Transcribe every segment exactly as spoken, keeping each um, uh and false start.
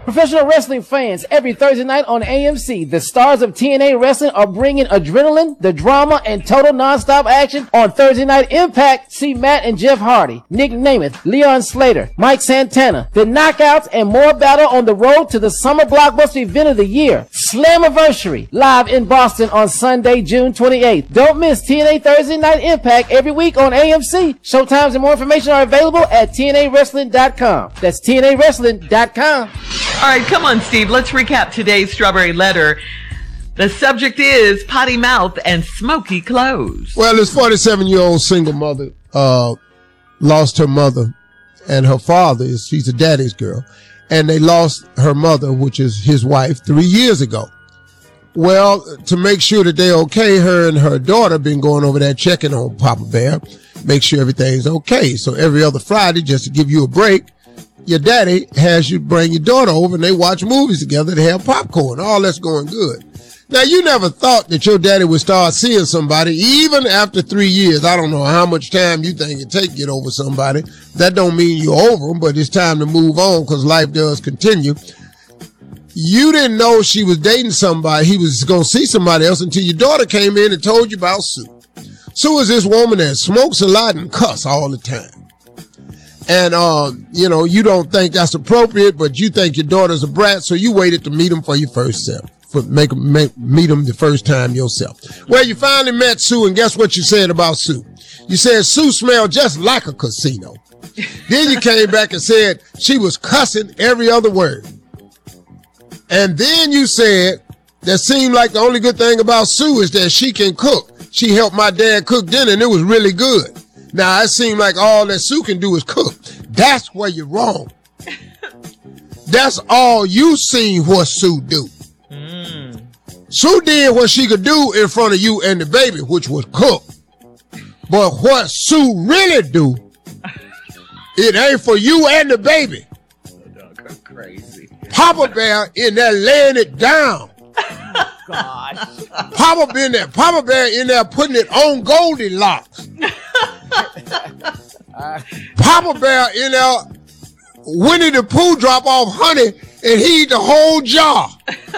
Professional wrestling fans, every Thursday night on A M C, the stars of T N A Wrestling are bringing adrenaline, the drama, and total nonstop action on Thursday Night Impact. See Matt and Jeff Hardy, Nick Namath, Leon Slater, Mike Santana, the Knockouts, and more battle on the road to the summer blockbuster event of the year, Slammiversary, live in Boston on Sunday, June twenty-eighth. Don't miss T N A Thursday Night Impact every week on A M C. Showtimes and more information are available at T N A wrestling dot com. That's T N A wrestling dot com. All right, come on, Steve. Let's recap today's Strawberry Letter. The subject is potty mouth and smoky clothes. Well, this forty-seven-year-old single mother uh, lost her mother and her father. She's a daddy's girl. And they lost her mother, which is his wife, three years ago. Well, to make sure that they're okay, her and her daughter been going over there checking on Papa Bear, make sure everything's okay. So every other Friday, just to give you a break, your daddy has you bring your daughter over and they watch movies together. They have popcorn. All that's going good. Now, you never thought that your daddy would start seeing somebody even after three years. I don't know how much time you think it take to get over somebody. That don't mean you're over them, but it's time to move on because life does continue. You didn't know she was dating somebody. He was going to see somebody else until your daughter came in and told you about Sue. Sue is this woman that smokes a lot and cuss all the time. And, uh, you know, you don't think that's appropriate, but you think your daughter's a brat, so you waited to meet him for your first self, for make, make meet him the first time yourself. Well, you finally met Sue, and guess what you said about Sue? You said Sue smelled just like a casino. Then you came back and said she was cussing every other word. And then you said that seemed like the only good thing about Sue is that she can cook. She helped my dad cook dinner, and it was really good. Now, it seems like all that Sue can do is cook. That's where you're wrong. That's all you seen what Sue do. Mm. Sue did what she could do in front of you and the baby, which was cook. But what Sue really do, it ain't for you and the baby. Oh, crazy. Papa Bear in there laying it down. Gosh. Papa Bear in there, Papa Bear in there putting it on Goldilocks. Papa Bear in there, Winnie the Pooh drop off honey and he eat the whole jar.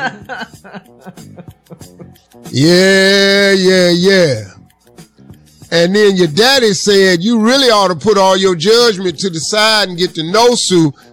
Yeah, yeah, yeah. And then your daddy said you really ought to put all your judgment to the side and get to know Sue